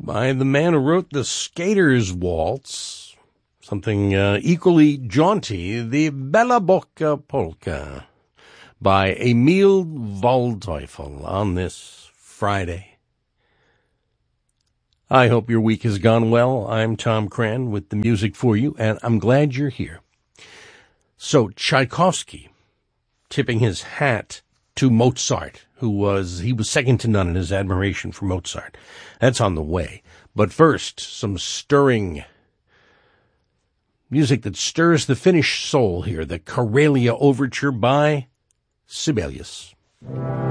by the man who wrote the Skater's Waltz, something equally jaunty, the Bella Bocca Polka by Emil Waldteufel on this Friday. I hope your week has gone well. I'm Tom Cran with the music for you, and I'm glad you're here. So Tchaikovsky, tipping his hat to Mozart, he was second to none in his admiration for Mozart. That's on the way. But first, some stirring music that stirs the Finnish soul here, the Karelia Overture by Sibelius.